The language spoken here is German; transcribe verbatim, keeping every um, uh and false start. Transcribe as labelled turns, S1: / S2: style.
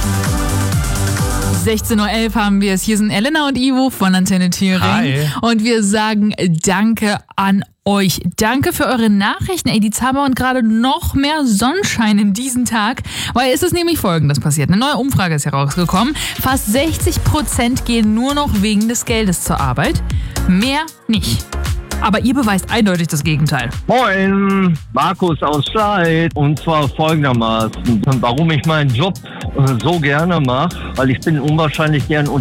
S1: sechzehn Uhr elf haben wir es. Hier sind Elena und Ivo von Antenne Thüringen.
S2: Hi.
S1: Und wir sagen Danke an euch. Danke für eure Nachrichten. Ey, die zaubern gerade noch mehr Sonnenschein in diesen Tag. Weil es ist nämlich Folgendes passiert. Eine neue Umfrage ist herausgekommen. Fast sechzig Prozent gehen nur noch wegen des Geldes zur Arbeit. Mehr nicht. Aber ihr beweist eindeutig das Gegenteil.
S3: Moin, Markus aus Schleit. Und zwar folgendermaßen. Warum ich meinen Job so gerne mache, weil ich bin unwahrscheinlich gern